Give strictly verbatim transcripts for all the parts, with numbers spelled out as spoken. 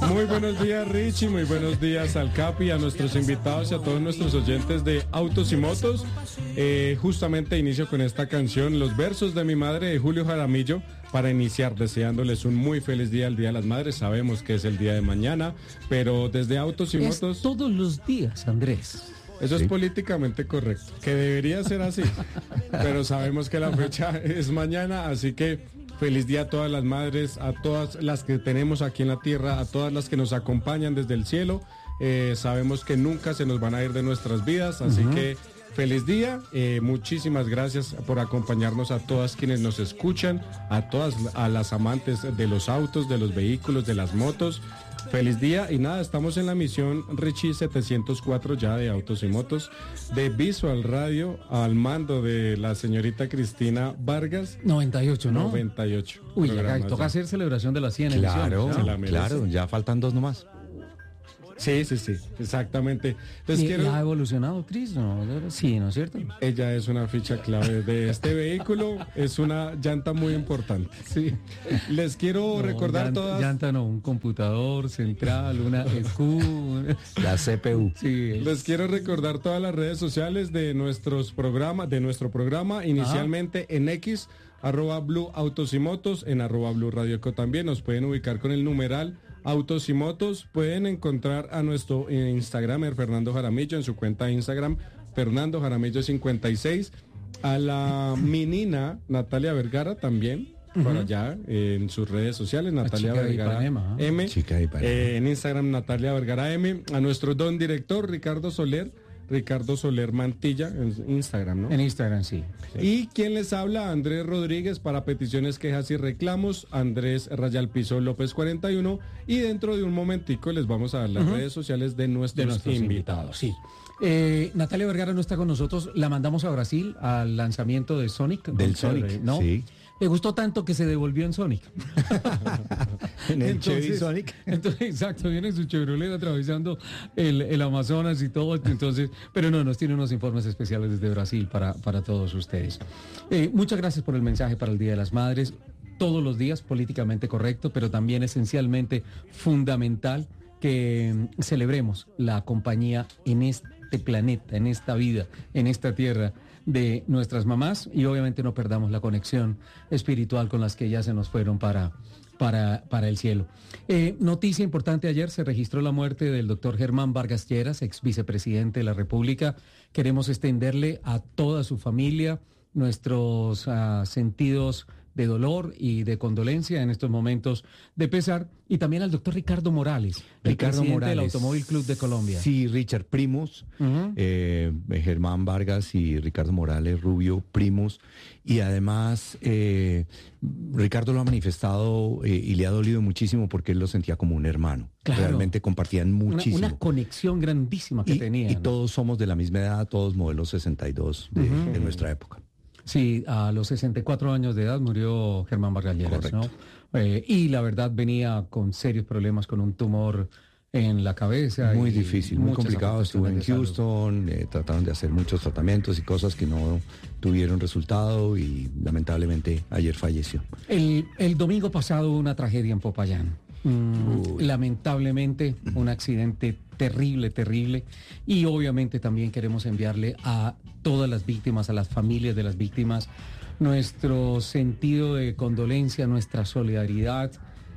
Muy buenos días, Richie, muy buenos días al Capi, a nuestros invitados y a todos nuestros oyentes de Autos y Motos. Eh, justamente inicio con esta canción, Los versos de mi madre, de Julio Jaramillo, para iniciar deseándoles un muy feliz día, el Día de las Madres. Sabemos que es el día de mañana, pero desde Autos y es Motos... todos los días, Andrés. Eso sí. Es políticamente correcto, que debería ser así, pero sabemos que la fecha es mañana, así que feliz día a todas las madres, a todas las que tenemos aquí en la tierra, a todas las que nos acompañan desde el cielo. Eh, sabemos que nunca se nos van a ir de nuestras vidas, así uh-huh. que feliz día, eh, muchísimas gracias por acompañarnos a todas quienes nos escuchan, a todas a las amantes de los autos, de los vehículos, de las motos. Feliz día y nada, estamos en la misión Richie setecientos cuatro ya de Autos y Motos, de Visual Radio, al mando de la señorita Cristina Vargas. noventa y ocho, ¿no? noventa y ocho. Uy, ya, toca hacer celebración de las cien claro, emisiones. ¿no? Claro, ya faltan dos nomás. Sí, sí, sí, exactamente. Entonces, ¿Y, quiero... ¿y ha evolucionado, Cris? No, sí, ¿no es cierto? Ella es una ficha clave de este vehículo, es una llanta muy importante. Sí. Les quiero no, recordar llanta, todas... Llanta no, un computador central, una E Q... La C P U. Sí. Es... Les quiero recordar todas las redes sociales de nuestros programas, de nuestro programa, inicialmente Ajá. en X, arroba Blue Autos y Motos, en arroba Blue Radio Eco también, nos pueden ubicar con el numeral Autos y Motos. Pueden encontrar a nuestro Instagramer Fernando Jaramillo en su cuenta de Instagram, Fernando Jaramillo cincuenta y seis, a la menina Natalia Vergara también, uh-huh. por allá eh, en sus redes sociales, Natalia Vergara Ipanema, ¿eh? M, Chica eh, en Instagram Natalia Vergara M, a nuestro don director Ricardo Soler, Ricardo Soler Mantilla, en Instagram, ¿no? En Instagram, sí. sí. Y quien les habla, Andrés Rodríguez, para peticiones, quejas y reclamos, Andrés Rayal Piso López cuarenta y uno, y dentro de un momentico les vamos a dar las uh-huh. redes sociales de nuestros, de nuestros invitados. invitados. Sí. Eh, Natalia Vergara no está con nosotros, la mandamos a Brasil al lanzamiento de Sonic. Del Sonic, ¿no? Sí. Le gustó tanto que se devolvió en Sonic. En el entonces, Chevy Sonic. Entonces, exacto, viene en su Chevrolet atravesando el, el Amazonas y todo. Entonces, pero no, nos tiene unos informes especiales desde Brasil para, para todos ustedes. Eh, muchas gracias por el mensaje para el Día de las Madres. Todos los días políticamente correcto, pero también esencialmente fundamental que celebremos la compañía en este planeta, en esta vida, en esta tierra, de nuestras mamás, y obviamente no perdamos la conexión espiritual con las que ya se nos fueron para, para, para el cielo. Eh, noticia importante: ayer se registró la muerte del doctor Germán Vargas Lleras, ex vicepresidente de la República. Queremos extenderle a toda su familia nuestros uh, sentidos de dolor y de condolencia en estos momentos de pesar, y también al doctor Ricardo Morales, Ricardo presidente Morales del Automóvil Club de Colombia. Sí, Richard, primos, uh-huh. eh, Germán Vargas y Ricardo Morales Rubio, primos, y además eh, Ricardo lo ha manifestado eh, y le ha dolido muchísimo porque él lo sentía como un hermano. Claro. Realmente compartían muchísimo. Una, una conexión grandísima que y, tenían. Y ¿no? Todos somos de la misma edad, todos modelos sesenta y dos de, uh-huh. de nuestra época. Sí, a los sesenta y cuatro años de edad murió Germán Vargas Lleras, ¿no? Eh, y la verdad venía con serios problemas, con un tumor en la cabeza. Muy difícil, muy complicado. Estuvo en Houston, eh, trataron de hacer muchos tratamientos y cosas que no tuvieron resultado, y lamentablemente ayer falleció. El, el domingo pasado una tragedia en Popayán. Mm, lamentablemente un accidente terrible, terrible, y obviamente también queremos enviarle a todas las víctimas, a las familias de las víctimas, nuestro sentido de condolencia, nuestra solidaridad,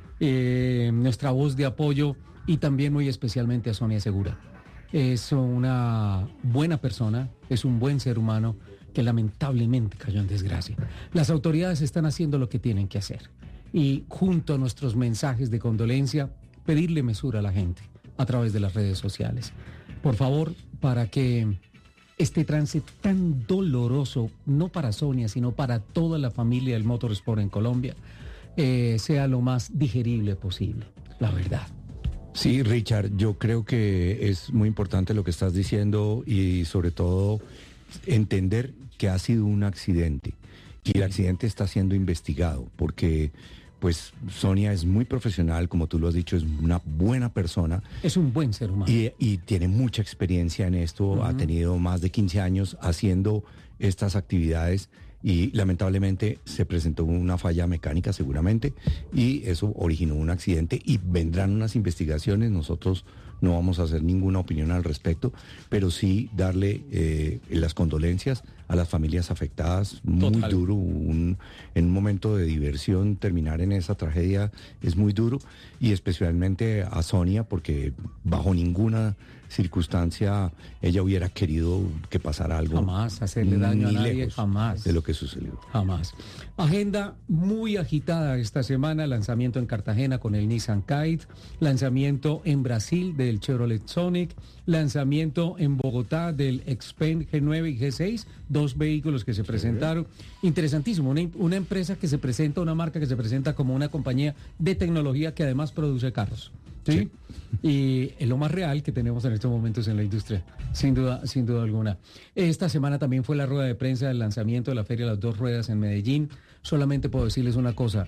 eh, nuestra voz de apoyo, y también muy especialmente a Sonia Segura. Es una buena persona, es un buen ser humano que lamentablemente cayó en desgracia. Las autoridades están haciendo lo que tienen que hacer, y junto a nuestros mensajes de condolencia, pedirle mesura a la gente a través de las redes sociales. Por favor, para que este trance tan doloroso, no para Sonia, sino para toda la familia del motorsport en Colombia, eh, sea lo más digerible posible, la verdad. Sí, Richard, yo creo que es muy importante lo que estás diciendo, y sobre todo entender que ha sido un accidente, y el accidente está siendo investigado, porque pues Sonia es muy profesional, como tú lo has dicho, es una buena persona. Es un buen ser humano. Y, y tiene mucha experiencia en esto, uh-huh. ha tenido más de quince años haciendo estas actividades, y lamentablemente se presentó una falla mecánica seguramente y eso originó un accidente y vendrán unas investigaciones. Nosotros no vamos a hacer ninguna opinión al respecto, pero sí darle eh, las condolencias a las familias afectadas. Muy Total. duro, un, en un momento de diversión terminar en esa tragedia es muy duro, y especialmente a Sonia, porque bajo ninguna circunstancia ella hubiera querido que pasara algo. Jamás hacerle daño a ni nadie, lejos jamás. de lo que sucedió. Jamás. Agenda muy agitada esta semana, lanzamiento en Cartagena con el Nissan Kite, lanzamiento en Brasil del Chevrolet Sonic, lanzamiento en Bogotá del Xpeng G nueve y G seis, dos vehículos que se presentaron. Interesantísimo, una, una empresa que se presenta, una marca que se presenta como una compañía de tecnología que además produce carros. ¿Sí? Y es lo más real que tenemos en estos momentos en la industria, sin duda, sin duda alguna. Esta semana también fue la rueda de prensa del lanzamiento de la Feria de las Dos Ruedas en Medellín. Solamente puedo decirles una cosa,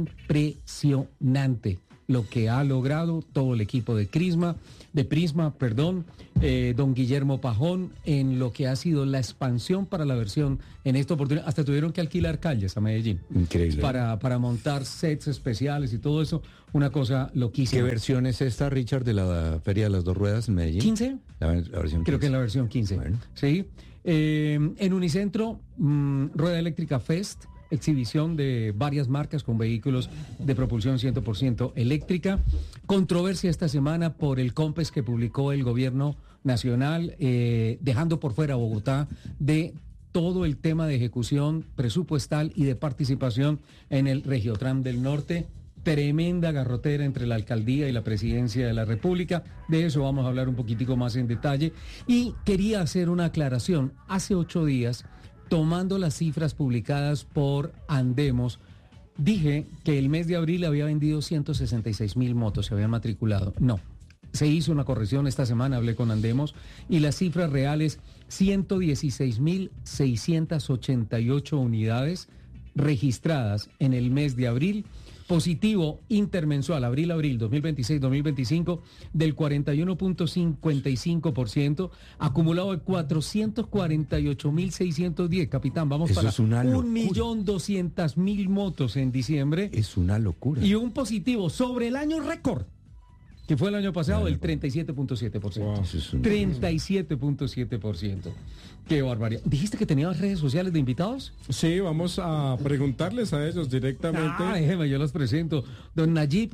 impresionante lo que ha logrado todo el equipo de Prisma, de Prisma, perdón, eh, don Guillermo Pajón, en lo que ha sido la expansión para la versión en esta oportunidad. Hasta tuvieron que alquilar calles a Medellín. Increíble. Para, para montar sets especiales y todo eso, una cosa loquísima. ¿Qué versión es esta, Richard, de la Feria de las Dos Ruedas en Medellín? ¿quince? La, la versión Creo quince. que es la versión quince. Bueno. Sí. Eh, en Unicentro, mmm, Rueda Eléctrica Fest, exhibición de varias marcas con vehículos de propulsión cien por ciento eléctrica. Controversia esta semana por el COMPES que publicó el gobierno nacional, eh, dejando por fuera a Bogotá de todo el tema de ejecución presupuestal y de participación en el Regiotram del Norte. Tremenda garrotera entre la alcaldía y la presidencia de la República. De eso vamos a hablar un poquitico más en detalle. Y quería hacer una aclaración. Hace ocho días, tomando las cifras publicadas por Andemos, dije que el mes de abril había vendido ciento sesenta y seis mil motos, se habían matriculado. No, se hizo una corrección esta semana, hablé con Andemos, y las cifras reales, ciento dieciséis mil seiscientas ochenta y ocho unidades registradas en el mes de abril. Positivo intermensual, abril-abril dos mil veintiséis dos mil veinticinco, del cuarenta y uno punto cincuenta y cinco por ciento, acumulado de cuatrocientos cuarenta y ocho mil seiscientos diez. Capitán, vamos Eso para es una locura. un millón doscientas mil motos en diciembre. Es una locura. Y un positivo sobre el año récord, que fue el año pasado, del treinta y siete punto siete por ciento. Wow. Eso es un- treinta y siete punto siete por ciento. Qué barbaridad. ¿Dijiste que tenías redes sociales de invitados? Sí, vamos a preguntarles a ellos directamente. Ah, déjeme, yo los presento. Don Nayib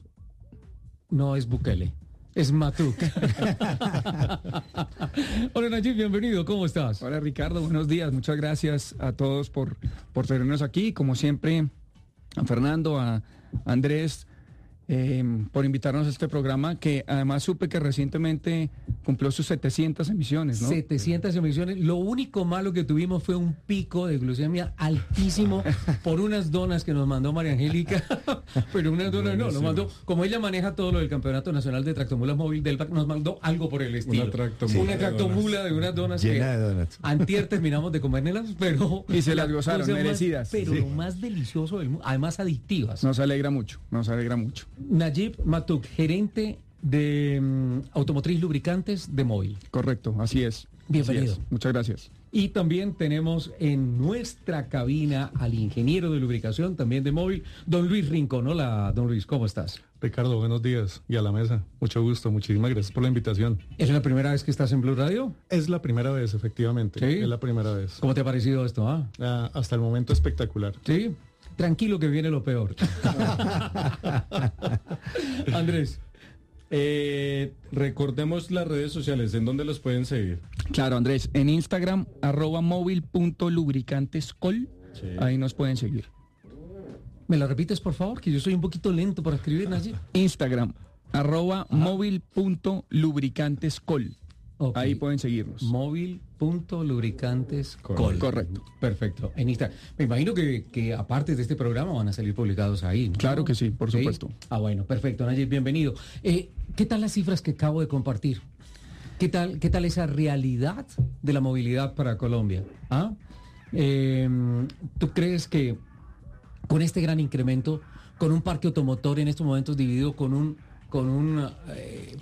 no es Bukele, es Matuk. Hola Nayib, bienvenido, ¿cómo estás? Hola Ricardo, buenos días. Muchas gracias a todos por, por tenernos aquí. Como siempre, a Fernando, a Andrés, eh, por invitarnos a este programa, que además supe que recientemente cumplió sus setecientas emisiones, ¿no? setecientas emisiones. Lo único malo que tuvimos fue un pico de glucemia altísimo por unas donas que nos mandó María Angélica. Pero unas donas no, nos mandó, como ella maneja todo lo del Campeonato Nacional de Tractomulas Móvil del P A C, nos mandó algo por el estilo. Una tractomula Una de tractomula de unas donas Llena que de donuts. antier terminamos de comérnoslas, pero Y se las la gozaron, cosa más- merecidas. pero Sí. lo más delicioso del mundo, además adictivas. Nos alegra mucho, nos alegra mucho. Nayib Matuk, gerente de mm, Automotriz Lubricantes de Móvil. Correcto, así es. Bienvenido. Así es. Muchas gracias. Y también tenemos en nuestra cabina al ingeniero de lubricación, también de Móvil, don Luis Rincón. Hola, don Luis, ¿cómo estás? Ricardo, buenos días y a la mesa. Mucho gusto, muchísimas gracias por la invitación. ¿Es la primera vez que estás en Blue Radio? Es la primera vez, efectivamente. ¿Sí? Es la primera vez. ¿Cómo te ha parecido esto? Ah? Ah, hasta el momento espectacular. ¿Sí? Tranquilo que viene lo peor. Andrés. Eh, recordemos las redes sociales, ¿en dónde los pueden seguir? Claro, Andrés, en Instagram, arroba móvil punto lubricantescol, Sí. ahí nos pueden seguir. ¿Me la repites, por favor? Que yo soy un poquito lento para escribir, Nayib. Instagram, arroba móvil punto lubricantescol. Ok. Ahí pueden seguirnos. Móvil punto lubricantes col. Correcto. Perfecto. En Instagram. Me imagino que, que aparte de este programa van a salir publicados ahí, ¿no? Claro que sí, por ¿Sí? supuesto. Ah, bueno, perfecto. Nayib, bienvenido. Eh, ¿Qué tal las cifras que acabo de compartir? ¿Qué tal, qué tal esa realidad de la movilidad para Colombia? ¿Ah? Eh, ¿Tú crees que con este gran incremento, con un parque automotor en estos momentos dividido con un con un eh,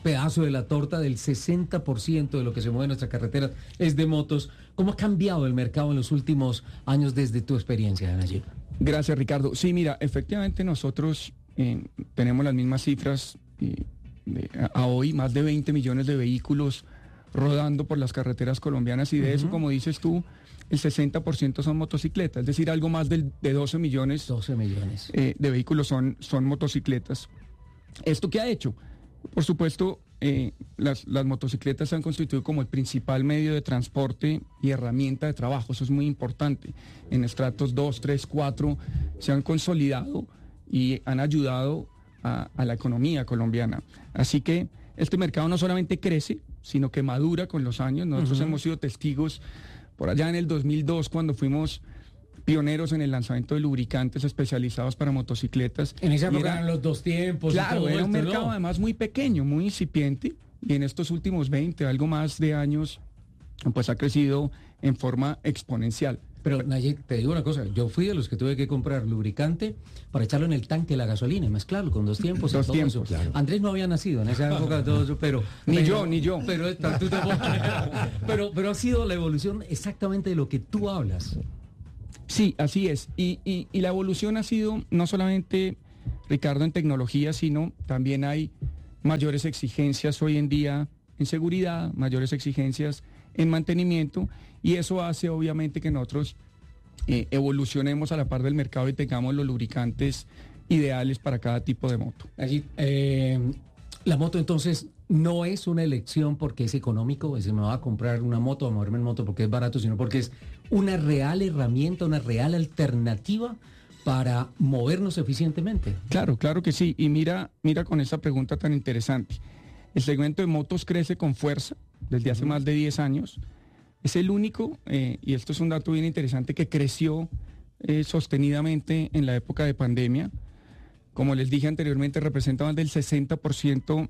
pedazo de la torta del sesenta por ciento de lo que se mueve en nuestras carreteras es de motos. ¿Cómo ha cambiado el mercado en los últimos años desde tu experiencia, Nayib? Gracias, Ricardo. Sí, mira, efectivamente nosotros eh, tenemos las mismas cifras eh, de, a, a hoy, más de veinte millones de vehículos rodando por las carreteras colombianas y de uh-huh. eso, como dices tú, el sesenta por ciento son motocicletas, es decir, algo más del, de doce millones, doce millones. Eh, de vehículos son, son motocicletas. ¿Esto qué ha hecho? Por supuesto, eh, las, las motocicletas se han constituido como el principal medio de transporte y herramienta de trabajo, eso es muy importante. En estratos dos, tres, cuatro se han consolidado y han ayudado a, a la economía colombiana. Así que este mercado no solamente crece, sino que madura con los años. Nosotros uh-huh. hemos sido testigos por allá en el dos mil dos, cuando fuimos pioneros en el lanzamiento de lubricantes especializados para motocicletas. En esa época era, eran los dos tiempos. Claro, era esto, un mercado ¿no? además muy pequeño, muy incipiente, y en estos últimos veinte, algo más de años, pues ha crecido en forma exponencial. Pero, Nayib, te digo una cosa, yo fui de los que tuve que comprar lubricante para echarlo en el tanque de la gasolina y mezclarlo con dos tiempos. Dos y todo tiempos, eso. claro. Andrés no había nacido en esa época, todo eso, pero... Ni pero, yo, ni yo. Pero, tú pero, pero ha sido la evolución exactamente de lo que tú hablas. Sí, así es. Y, y, y la evolución ha sido no solamente, Ricardo, en tecnología, sino también hay mayores exigencias hoy en día en seguridad, mayores exigencias en mantenimiento, y eso hace obviamente que nosotros eh, evolucionemos a la par del mercado y tengamos los lubricantes ideales para cada tipo de moto. Allí, eh, la moto entonces no es una elección porque es económico, es decir, me voy a comprar una moto, a moverme en moto porque es barato, sino porque es una real herramienta, una real alternativa para movernos eficientemente. Claro, claro que sí. Y mira, mira con esta pregunta tan interesante. El segmento de motos crece con fuerza desde hace uh-huh. más de diez años. Es el único, eh, y esto es un dato bien interesante, que creció eh, sostenidamente en la época de pandemia. Como les dije anteriormente, representa más del sesenta por ciento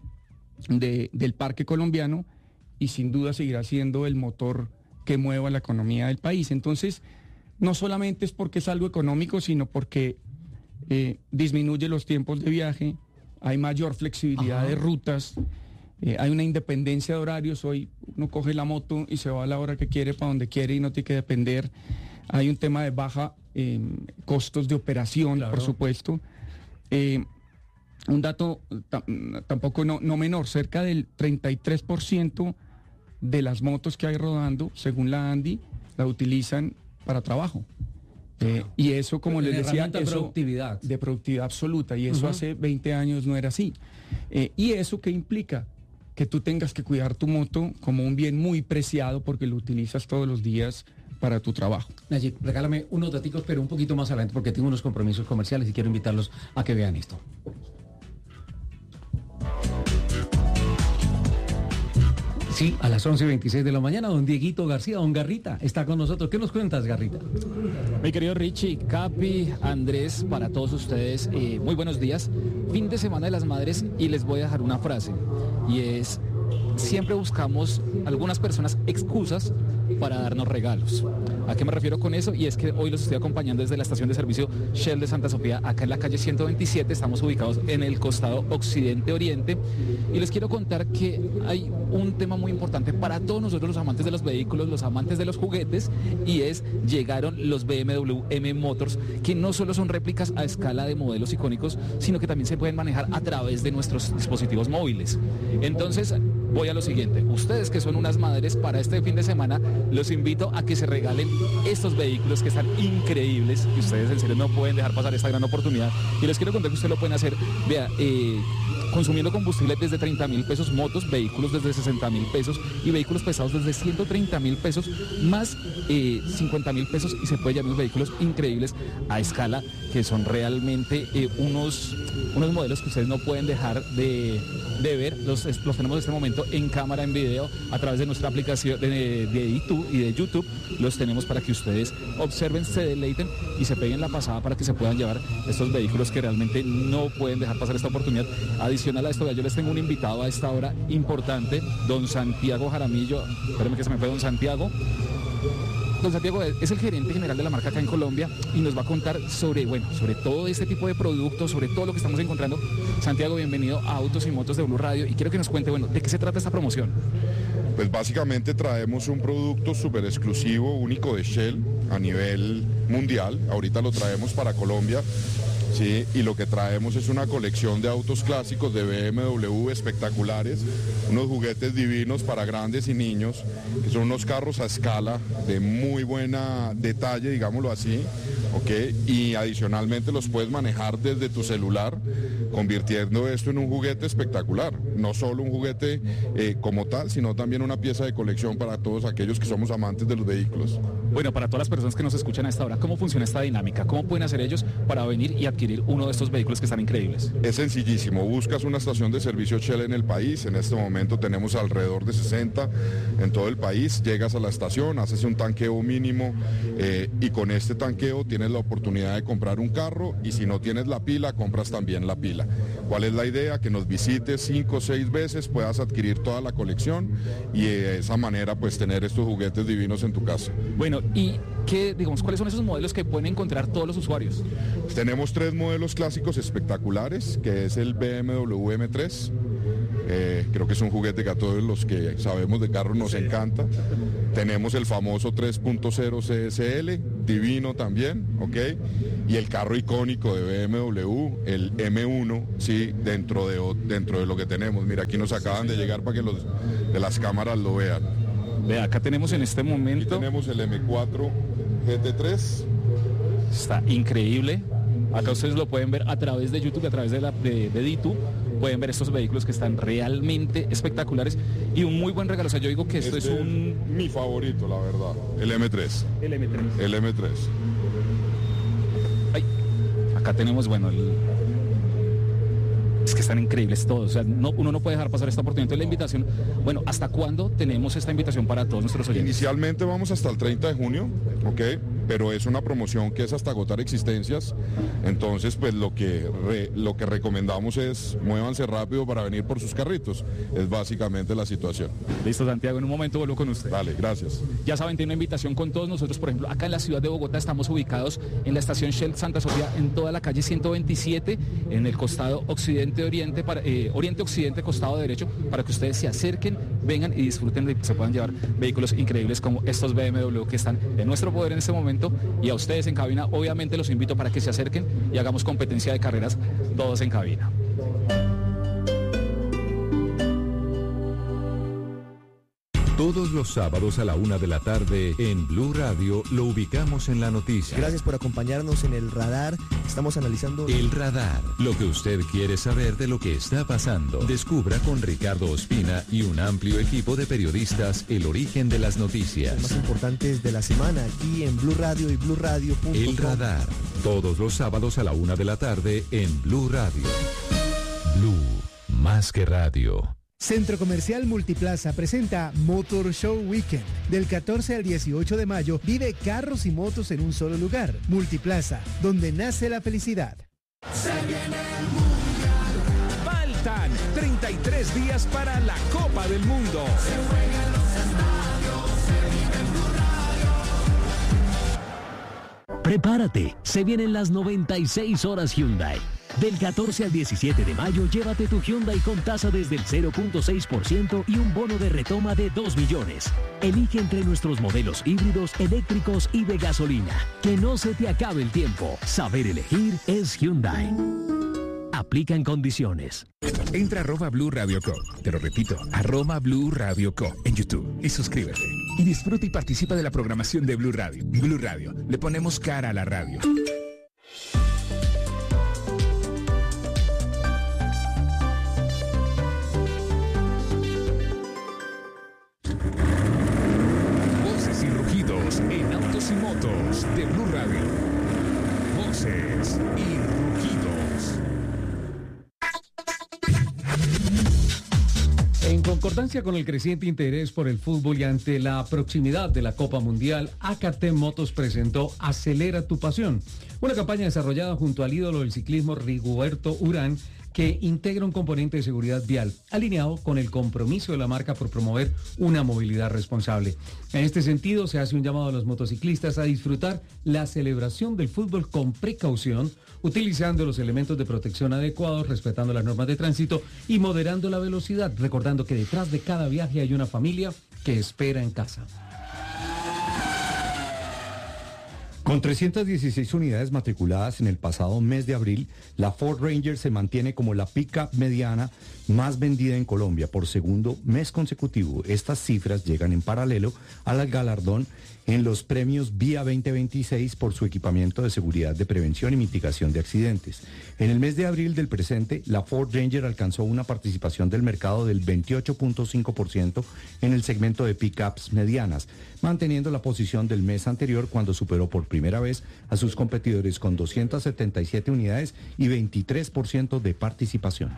de, del parque colombiano y sin duda seguirá siendo el motor que mueva la economía del país. Entonces, no solamente es porque es algo económico, sino porque eh, disminuye los tiempos de viaje, hay mayor flexibilidad Ajá. de rutas, eh, hay una independencia de horarios. Hoy uno coge la moto y se va a la hora que quiere, para donde quiere, y no tiene que depender. Hay un tema de baja eh, costos de operación, claro. por supuesto. Eh, un dato tampoco no, no menor, cerca del treinta y tres por ciento de las motos que hay rodando, según la ANDI, la utilizan para trabajo. Eh, y eso, como les decía, de eso, productividad. De productividad absoluta, y eso uh-huh. hace veinte años no era así. Eh, ¿Y eso qué implica? Que tú tengas que cuidar tu moto como un bien muy preciado porque lo utilizas todos los días para tu trabajo. Nayib, regálame unos daticos, pero un poquito más adelante, porque tengo unos compromisos comerciales y quiero invitarlos a que vean esto. Sí, a las once y veintiséis de la mañana, don Dieguito García, don Garrita, está con nosotros. ¿Qué nos cuentas, Garrita? Mi querido Richie, Capi, Andrés, para todos ustedes, eh, muy buenos días. Fin de semana de las madres, y les voy a dejar una frase, y es: siempre buscamos algunas personas excusas para darnos regalos. ¿A qué me refiero con eso? Y es que hoy los estoy acompañando desde la estación de servicio Shell de Santa Sofía, acá en la calle ciento veintisiete, estamos ubicados en el costado occidente-oriente, y les quiero contar que hay un tema muy importante para todos nosotros los amantes de los vehículos, los amantes de los juguetes, y es, llegaron los B M W M Motors, que no solo son réplicas a escala de modelos icónicos, sino que también se pueden manejar a través de nuestros dispositivos móviles. Entonces, voy a lo siguiente: ustedes que son unas madres, para este fin de semana los invito a que se regalen estos vehículos que están increíbles, y ustedes en serio no pueden dejar pasar esta gran oportunidad, y les quiero contar que ustedes lo pueden hacer, vea, eh, consumiendo combustible desde treinta mil pesos, motos, vehículos desde sesenta mil pesos y vehículos pesados desde ciento treinta mil pesos, más eh, cincuenta mil pesos, y se pueden llevar unos vehículos increíbles a escala, que son realmente eh, unos, unos modelos que ustedes no pueden dejar de, de ver. Los, los tenemos en este momento en cámara, en video, a través de nuestra aplicación de, de YouTube y de YouTube. Los tenemos para que ustedes observen, se deleiten y se peguen la pasada para que se puedan llevar estos vehículos que realmente no pueden dejar pasar esta oportunidad. Adicional a esto, yo les tengo un invitado a esta hora importante, don Santiago Jaramillo. Espérenme que se me fue don Santiago. don Santiago es el gerente general de la marca acá en Colombia y nos va a contar sobre, bueno, sobre todo este tipo de productos, sobre todo lo que estamos encontrando. Santiago, bienvenido a Autos y Motos de Blue Radio y quiero que nos cuente, bueno, ¿de qué se trata esta promoción? Pues básicamente traemos un producto súper exclusivo, único de Shell a nivel mundial. Ahorita lo traemos para Colombia. Sí, y lo que traemos es una colección de autos clásicos de B M W espectaculares, unos juguetes divinos para grandes y niños, que son unos carros a escala de muy buena detalle, digámoslo así, ¿ok? Y adicionalmente los puedes manejar desde tu celular, convirtiendo esto en un juguete espectacular. No solo un juguete eh, como tal, sino también una pieza de colección para todos aquellos que somos amantes de los vehículos. Bueno, para todas las personas que nos escuchan a esta hora, ¿cómo funciona esta dinámica? ¿Cómo pueden hacer ellos para venir y adquirir uno de estos vehículos que están increíbles? Es sencillísimo, buscas una estación de servicio Shell en el país, en este momento tenemos alrededor de sesenta en todo el país, llegas a la estación, haces un tanqueo mínimo eh, y con este tanqueo tienes la oportunidad de comprar un carro y si no tienes la pila, compras también la pila. ¿Cuál es la idea? Que nos visites cinco o seis veces, puedas adquirir toda la colección y de esa manera pues tener estos juguetes divinos en tu casa. Bueno, ¿y qué, digamos, cuáles son esos modelos que pueden encontrar todos los usuarios? Tenemos tres modelos clásicos espectaculares, que es el B M W M tres. Eh, creo que es un juguete que a todos los que sabemos de carros nos encanta. Tenemos el famoso tres punto cero C S L, divino también, ¿ok? Y el carro icónico de B M W, el M uno, sí, dentro de, dentro de lo que tenemos. Mira, aquí nos acaban de llegar para que los de las cámaras lo vean. Vea, acá tenemos en este momento... Aquí tenemos el M cuatro G T tres. Está increíble. Acá ustedes lo pueden ver a través de YouTube, a través de, la, de, de DiTu. Pueden ver estos vehículos que están realmente espectaculares y un muy buen regalo. O sea, yo digo que esto este es un... Es mi favorito, la verdad. El M tres. El M tres. El M tres. Ay, acá tenemos, bueno, el... Es que están increíbles todos, o sea, no, uno no puede dejar pasar esta oportunidad. Entonces la invitación, bueno, ¿hasta cuándo tenemos esta invitación para todos nuestros oyentes? Inicialmente vamos hasta el treinta de junio, ¿ok? Pero es una promoción que es hasta agotar existencias, entonces pues lo que, re, lo que recomendamos es muévanse rápido para venir por sus carritos, es básicamente la situación. Listo, Santiago, en un momento vuelvo con usted. Dale, gracias. Ya saben, tiene una invitación con todos nosotros, por ejemplo, acá en la ciudad de Bogotá estamos ubicados en la estación Shell Santa Sofía, en toda la calle ciento veintisiete, en el costado occidente oriente, para, eh, oriente-occidente, costado derecho, para que ustedes se acerquen, vengan y disfruten de que se puedan llevar vehículos increíbles como estos B M W que están en nuestro poder en este momento, y a ustedes en cabina obviamente los invito para que se acerquen y hagamos competencia de carreras todos en cabina. Todos los sábados a la una de la tarde en Blue Radio lo ubicamos en la noticia. Gracias por acompañarnos en el radar. Estamos analizando... El radar. Lo que usted quiere saber de lo que está pasando. Descubra con Ricardo Ospina y un amplio equipo de periodistas el origen de las noticias. Los más importantes de la semana aquí en Blue Radio y Blue Radio punto com. El radar. Todos los sábados a la una de la tarde en Blue Radio. Blue. Más que radio. Centro Comercial Multiplaza presenta Motor Show Weekend. Del catorce al dieciocho de mayo, vive carros y motos en un solo lugar. Multiplaza, donde nace la felicidad. Se viene el Mundial. Faltan treinta y tres días para la Copa del Mundo. Se juega en los estadios, se vive en Blue Radio. Prepárate, se vienen las noventa y seis horas Hyundai. Del catorce al diecisiete de mayo, llévate tu Hyundai con tasa desde el cero punto seis por ciento y un bono de retoma de dos millones. Elige entre nuestros modelos híbridos, eléctricos y de gasolina. Que no se te acabe el tiempo. Saber elegir es Hyundai. Aplica en condiciones. Entra a arroba Blue Radio Co. Te lo repito, arroba Blue Radio Co. en YouTube y suscríbete. Y disfruta y participa de la programación de Blue Radio. Blue Radio, le ponemos cara a la radio. Voces y rugidos en Autos y Motos de Blue Radio. Voces y rugidos. En concordancia con el creciente interés por el fútbol y ante la proximidad de la Copa Mundial, A K T Motos presentó Acelera tu Pasión, una campaña desarrollada junto al ídolo del ciclismo Rigoberto Urán, que integra un componente de seguridad vial, alineado con el compromiso de la marca por promover una movilidad responsable. En este sentido, se hace un llamado a los motociclistas a disfrutar la celebración del fútbol con precaución, utilizando los elementos de protección adecuados, respetando las normas de tránsito y moderando la velocidad, recordando que detrás de cada viaje hay una familia que espera en casa. Con trescientas dieciséis unidades matriculadas en el pasado mes de abril, la Ford Ranger se mantiene como la pickup mediana más vendida en Colombia por segundo mes consecutivo. Estas cifras llegan en paralelo al galardón en los premios Vía veinte veintiséis por su equipamiento de seguridad de prevención y mitigación de accidentes. En el mes de abril del presente, la Ford Ranger alcanzó una participación del mercado del veintiocho punto cinco por ciento en el segmento de pickups medianas, manteniendo la posición del mes anterior cuando superó por primera vez a sus competidores con doscientas setenta y siete unidades y veintitrés por ciento de participación.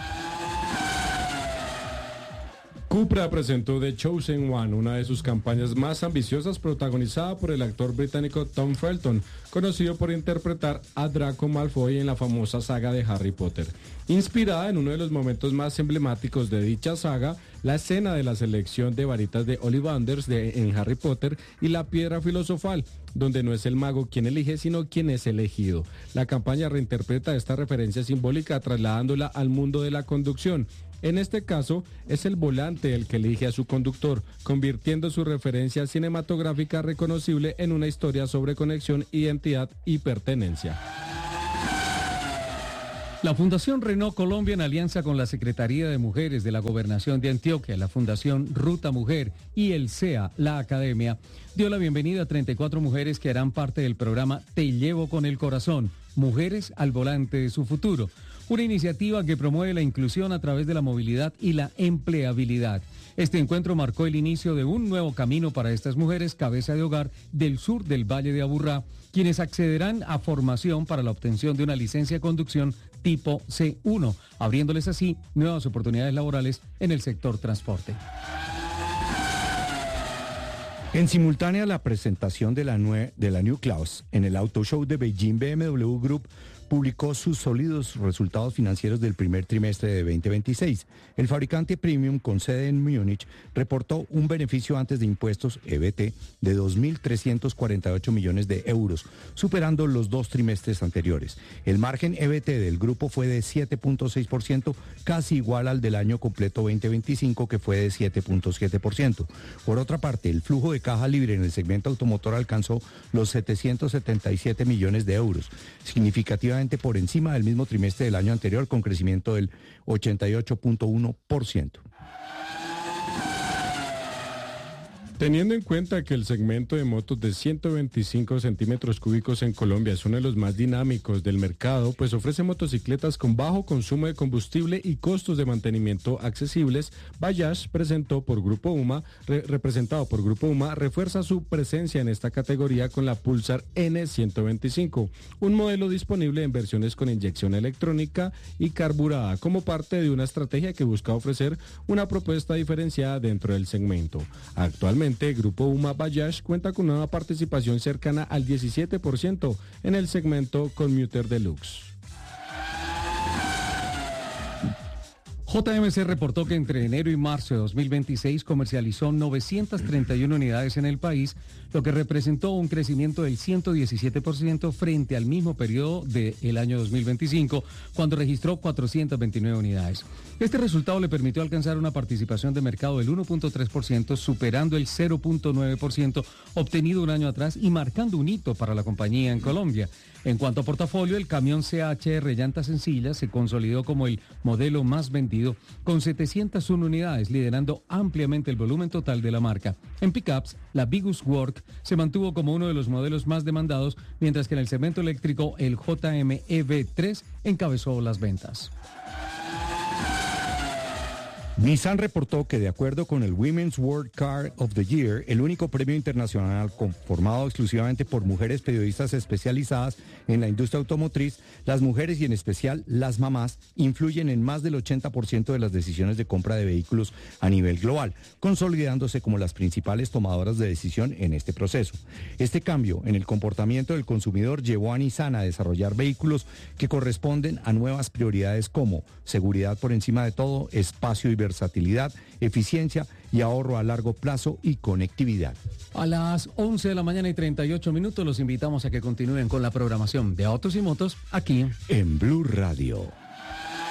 Cupra presentó The Chosen One, una de sus campañas más ambiciosas, protagonizada por el actor británico Tom Felton, conocido por interpretar a Draco Malfoy en la famosa saga de Harry Potter. Inspirada en uno de los momentos más emblemáticos de dicha saga, la escena de la selección de varitas de Ollivanders de, en Harry Potter y la piedra filosofal, donde no es el mago quien elige, sino quien es elegido. La campaña reinterpreta esta referencia simbólica trasladándola al mundo de la conducción. En este caso, es el volante el que elige a su conductor, convirtiendo su referencia cinematográfica reconocible en una historia sobre conexión, identidad y pertenencia. La Fundación Renault Colombia, en alianza con la Secretaría de Mujeres de la Gobernación de Antioquia, la Fundación Ruta Mujer y el C E A, la Academia, dio la bienvenida a treinta y cuatro mujeres que harán parte del programa Te Llevo con el Corazón, Mujeres al Volante de su Futuro. Una iniciativa que promueve la inclusión a través de la movilidad y la empleabilidad. Este encuentro marcó el inicio de un nuevo camino para estas mujeres cabeza de hogar del sur del Valle de Aburrá, quienes accederán a formación para la obtención de una licencia de conducción tipo C uno, abriéndoles así nuevas oportunidades laborales en el sector transporte. En simultánea a la presentación de la, nue- de la New Class en el Auto Show de Beijing, B M W Group publicó sus sólidos resultados financieros del primer trimestre de veinte veintiséis. El fabricante premium con sede en Múnich reportó un beneficio antes de impuestos, E B T, de dos mil trescientos cuarenta y ocho millones de euros, superando los dos trimestres anteriores. El margen E B T del grupo fue de siete punto seis por ciento, casi igual al del año completo veinte veinticinco, que fue de siete punto siete por ciento. Por otra parte, el flujo de caja libre en el segmento automotor alcanzó los setecientos setenta y siete millones de euros, significativamente por encima del mismo trimestre del año anterior, con crecimiento del ochenta y ocho punto uno por ciento. Teniendo en cuenta que el segmento de motos de ciento veinticinco centímetros cúbicos en Colombia es uno de los más dinámicos del mercado, pues ofrece motocicletas con bajo consumo de combustible y costos de mantenimiento accesibles, Bajaj presentó por Grupo UMA, re, representado por Grupo UMA, refuerza su presencia en esta categoría con la Pulsar N ciento veinticinco, un modelo disponible en versiones con inyección electrónica y carburada, como parte de una estrategia que busca ofrecer una propuesta diferenciada dentro del segmento. Actualmente, Grupo UMA Bajaj cuenta con una participación cercana al diecisiete por ciento en el segmento Commuter Deluxe. J M C reportó que entre enero y marzo de dos mil veintiséis comercializó novecientas treinta y una unidades en el país, lo que representó un crecimiento del ciento diecisiete por ciento frente al mismo periodo del año dos mil veinticinco, cuando registró cuatrocientas veintinueve unidades. Este resultado le permitió alcanzar una participación de mercado del uno punto tres por ciento, superando el cero punto nueve por ciento obtenido un año atrás y marcando un hito para la compañía en Colombia. En cuanto a portafolio, el camión C H R llantas sencillas se consolidó como el modelo más vendido, con setecientas una unidades, liderando ampliamente el volumen total de la marca. En pickups, la Vigus Work se mantuvo como uno de los modelos más demandados, mientras que en el segmento eléctrico, el J M E V tres encabezó las ventas. Nissan reportó que de acuerdo con el Women's World Car of the Year, el único premio internacional conformado exclusivamente por mujeres periodistas especializadas en la industria automotriz, las mujeres y en especial las mamás influyen en más del ochenta por ciento de las decisiones de compra de vehículos a nivel global, consolidándose como las principales tomadoras de decisión en este proceso. Este cambio en el comportamiento del consumidor llevó a Nissan a desarrollar vehículos que corresponden a nuevas prioridades como seguridad por encima de todo, espacio y versatilidad, eficiencia y ahorro a largo plazo y conectividad. A las once de la mañana y treinta y ocho minutos los invitamos a que continúen con la programación de Autos y Motos aquí en Blue Radio.